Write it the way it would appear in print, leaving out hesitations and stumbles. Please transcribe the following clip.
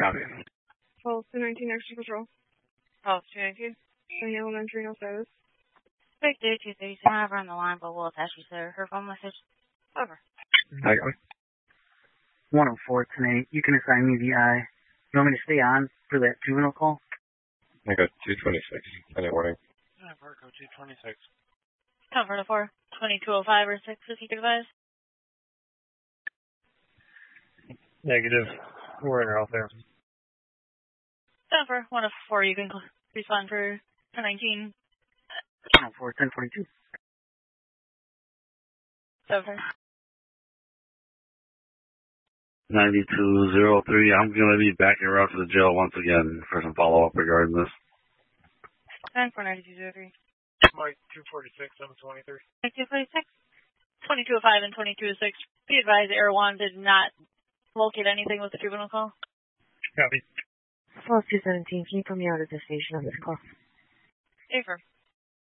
Copy. 12-219 extra patrol. 12-219. Sunny Elementary, no service. Big day 237, I have her on the line, but we'll attach you to her phone message. Over. I got it. 104 you can assign me the eye. You want me to stay on for that juvenile call? I got 226. Any warning? Virgo 226. Comfort to 4. 2205 or 6 if you could advise. Negative. We're in or out there. Comfort 104, you can respond for 1019. 104 1042. Over. 9203. I'm going to be back en route to the jail once again for some follow-up regarding this. 10-4-9203. Mike 246, 723. 246. 2205 and 2206. Be advised, Erewhon did not locate anything with the juvenile call. Copy. 12-217, can you put me out at the station on this call? Affirm.